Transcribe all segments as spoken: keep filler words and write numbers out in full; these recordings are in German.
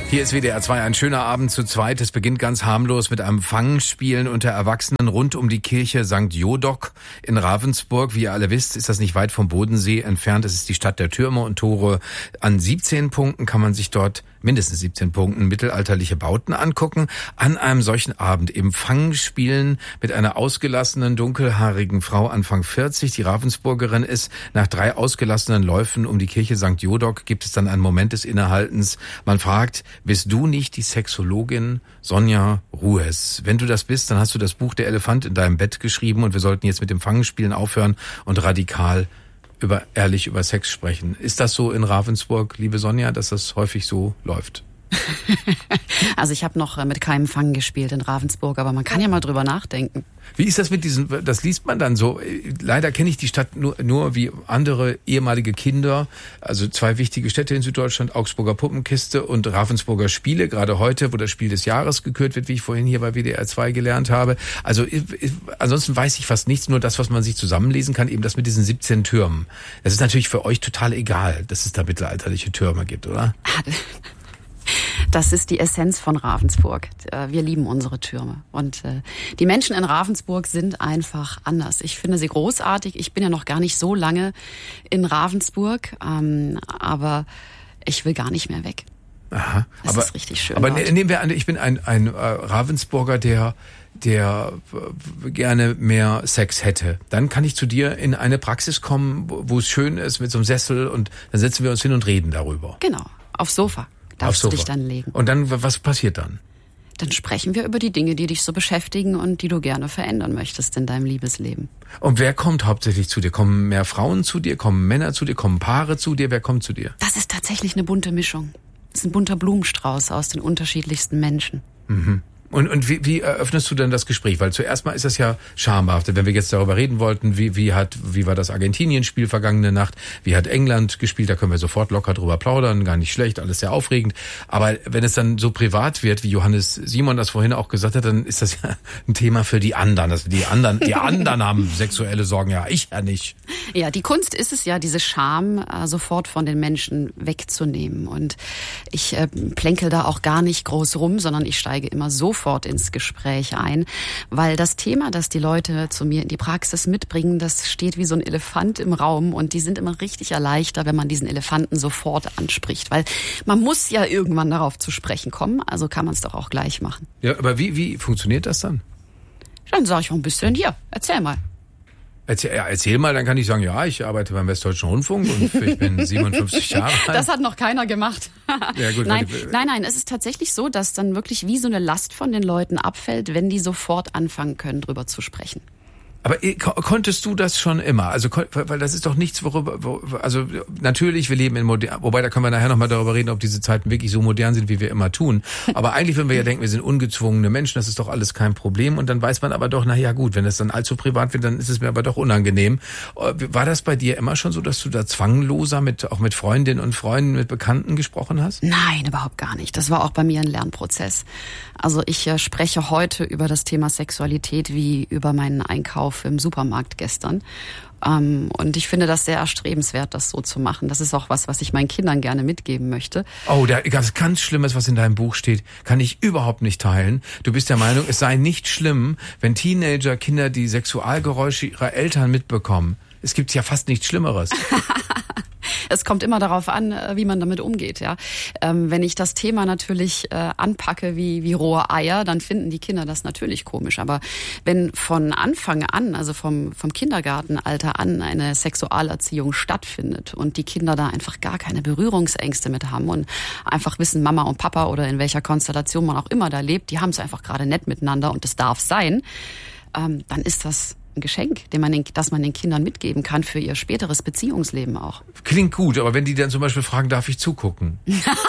Hier ist W D R zwei, ein schöner Abend zu zweit. Es beginnt ganz harmlos mit einem Fangspielen unter Erwachsenen rund um die Kirche Sankt Jodok in Ravensburg. Wie ihr alle wisst, ist das nicht weit vom Bodensee entfernt. Es ist die Stadt der Türme und Tore. An siebzehn Punkten kann man sich dort, mindestens siebzehn Punkten, mittelalterliche Bauten angucken. An einem solchen Abend eben Fangspielen mit einer ausgelassenen, dunkelhaarigen Frau Anfang vierzig, die Ravensburgerin ist. Nach drei ausgelassenen Läufen um die Kirche Sankt Jodok gibt es dann einen Moment des Innehaltens. Man fragt, bist du nicht die Sexologin Sonja Ruhes? Wenn du das bist, dann hast du das Buch Der Elefant in deinem Bett geschrieben und wir sollten jetzt mit dem Fangenspielen aufhören und radikal über ehrlich über Sex sprechen. Ist das so in Ravensburg, liebe Sonja, dass das häufig so läuft? Also ich habe noch mit keinem Fangen gespielt in Ravensburg, aber man kann ja mal drüber nachdenken. Wie ist das mit diesen, das liest man dann so, leider kenne ich die Stadt nur, nur wie andere ehemalige Kinder, also zwei wichtige Städte in Süddeutschland, Augsburger Puppenkiste und Ravensburger Spiele, gerade heute, wo das Spiel des Jahres gekürt wird, wie ich vorhin hier bei W D R zwei gelernt habe. Also ansonsten weiß ich fast nichts, nur das, was man sich zusammenlesen kann, eben das mit diesen siebzehn Türmen. Das ist natürlich für euch total egal, dass es da mittelalterliche Türme gibt, oder? Das ist die Essenz von Ravensburg. Wir lieben unsere Türme. Und die Menschen in Ravensburg sind einfach anders. Ich finde sie großartig. Ich bin ja noch gar nicht so lange in Ravensburg, aber ich will gar nicht mehr weg. Aha. Das aber, ist richtig schön. Aber dort. nehmen wir an, ich bin ein, ein äh, Ravensburger, der der äh, gerne mehr Sex hätte. Dann kann ich zu dir in eine Praxis kommen, wo, wo es schön ist mit so einem Sessel und dann setzen wir uns hin und reden darüber. Genau, aufs Sofa. Darfst du dich dann legen. Und dann, was passiert dann? Dann sprechen wir über die Dinge, die dich so beschäftigen und die du gerne verändern möchtest in deinem Liebesleben. Und wer kommt hauptsächlich zu dir? Kommen mehr Frauen zu dir? Kommen Männer zu dir? Kommen Paare zu dir? Wer kommt zu dir? Das ist tatsächlich eine bunte Mischung. Das ist ein bunter Blumenstrauß aus den unterschiedlichsten Menschen. Mhm. Und, und wie, wie eröffnest du denn das Gespräch? Weil zuerst mal ist das ja schambehaftet. Wenn wir jetzt darüber reden wollten, wie, wie hat, wie war das Argentinien-Spiel vergangene Nacht? Wie hat England gespielt? Da können wir sofort locker drüber plaudern. Gar nicht schlecht, alles sehr aufregend. Aber wenn es dann so privat wird, wie Johannes Simon das vorhin auch gesagt hat, dann ist das ja ein Thema für die anderen. Also die anderen, die anderen haben sexuelle Sorgen, ja, ich ja nicht. Ja, die Kunst ist es ja, diese Scham äh, sofort von den Menschen wegzunehmen. Und ich äh, plänkel da auch gar nicht groß rum, sondern ich steige immer sofort ins Gespräch ein, weil das Thema, das die Leute zu mir in die Praxis mitbringen, das steht wie so ein Elefant im Raum und die sind immer richtig erleichtert, wenn man diesen Elefanten sofort anspricht, weil man muss ja irgendwann darauf zu sprechen kommen, also kann man es doch auch gleich machen. Ja, aber wie, wie funktioniert das dann? Dann sage ich, warum bist du denn hier? Erzähl mal. Erzähl, ja, erzähl mal, dann kann ich sagen, ja, ich arbeite beim Westdeutschen Rundfunk und ich bin siebenundfünfzig Jahre alt. Das hat noch keiner gemacht. Ja, gut, nein, die, nein, nein, es ist tatsächlich so, dass dann wirklich wie so eine Last von den Leuten abfällt, wenn die sofort anfangen können, drüber zu sprechen. Aber konntest du das schon immer? Also, weil das ist doch nichts, worüber, wo, also natürlich, wir leben in modern, wobei da können wir nachher nochmal darüber reden, ob diese Zeiten wirklich so modern sind, wie wir immer tun. Aber eigentlich würden wir ja denken, wir sind ungezwungene Menschen, das ist doch alles kein Problem. Und dann weiß man aber doch, na ja gut, wenn es dann allzu privat wird, dann ist es mir aber doch unangenehm. War das bei dir immer schon so, dass du da zwangloser mit, auch mit Freundinnen und Freunden, mit Bekannten gesprochen hast? Nein, überhaupt gar nicht. Das war auch bei mir ein Lernprozess. Also ich äh, spreche heute über das Thema Sexualität wie über meinen Einkauf im Supermarkt gestern. Ähm, und ich finde das sehr erstrebenswert, das so zu machen. Das ist auch was, was ich meinen Kindern gerne mitgeben möchte. Oh, da ganz, ganz Schlimmes, was in deinem Buch steht, kann ich überhaupt nicht teilen. Du bist der Meinung, es sei nicht schlimm, wenn Teenager Kinder die Sexualgeräusche ihrer Eltern mitbekommen. Es gibt ja fast nichts Schlimmeres. Es kommt immer darauf an, wie man damit umgeht. Ja, ähm, wenn ich das Thema natürlich äh, anpacke wie wie rohe Eier, dann finden die Kinder das natürlich komisch. Aber wenn von Anfang an, also vom vom Kindergartenalter an, eine Sexualerziehung stattfindet und die Kinder da einfach gar keine Berührungsängste mit haben und einfach wissen, Mama und Papa oder in welcher Konstellation man auch immer da lebt, die haben es einfach gerade nett miteinander und es darf sein, ähm, dann ist das ein Geschenk, den man den, das man den Kindern mitgeben kann für ihr späteres Beziehungsleben auch. Klingt gut, aber wenn die dann zum Beispiel fragen, darf ich zugucken?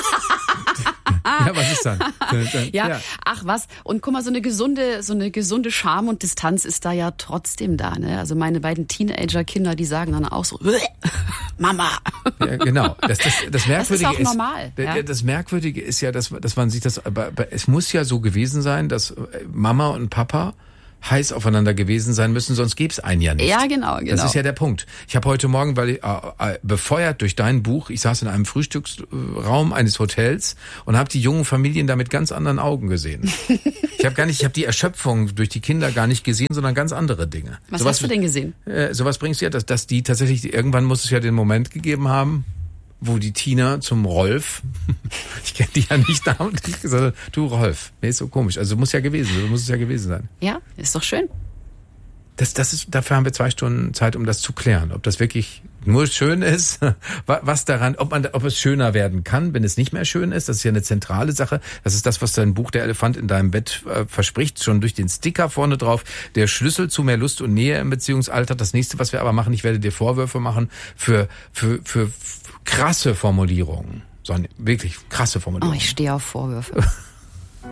Ja, was ist dann? Ja, ja, ach was. Und guck mal, so eine gesunde, so eine gesunde Scham und Distanz ist da ja trotzdem da. Ne? Also meine beiden Teenager-Kinder, die sagen dann auch so, Mama. Ja, genau. Das, das, das Merkwürdige das ist auch normal. Ist, ja? Das Merkwürdige ist ja, dass, dass man sich das, aber, aber es muss ja so gewesen sein, dass Mama und Papa heiß aufeinander gewesen sein müssen, sonst gäbe es einen ja nicht. Ja, genau, genau. Das ist ja der Punkt. Ich habe heute Morgen, weil ich, äh, äh, befeuert durch dein Buch, ich saß in einem Frühstücksraum eines Hotels und habe die jungen Familien da mit ganz anderen Augen gesehen. Ich habe gar nicht, ich habe die Erschöpfung durch die Kinder gar nicht gesehen, sondern ganz andere Dinge. Was sowas, hast du denn gesehen? Äh, sowas bringst du ja, dass, dass die tatsächlich, irgendwann muss es ja den Moment gegeben haben, wo die Tina zum Rolf, ich kenne die ja nicht namentlich, gesagt, du Rolf, nee, ist so komisch. Also muss ja gewesen, so muss es ja gewesen sein. Ja, ist doch schön. Das, das ist, dafür haben wir zwei Stunden Zeit, um das zu klären, ob das wirklich nur schön ist, was daran, ob man, ob es schöner werden kann, wenn es nicht mehr schön ist. Das ist ja eine zentrale Sache. Das ist das, was dein Buch Der Elefant in deinem Bett äh, verspricht, schon durch den Sticker vorne drauf. Der Schlüssel zu mehr Lust und Nähe im Beziehungsalter. Das nächste, was wir aber machen, ich werde dir Vorwürfe machen für, für, für krasse Formulierungen. So, wirklich krasse Formulierungen. Oh, ich stehe auf Vorwürfe.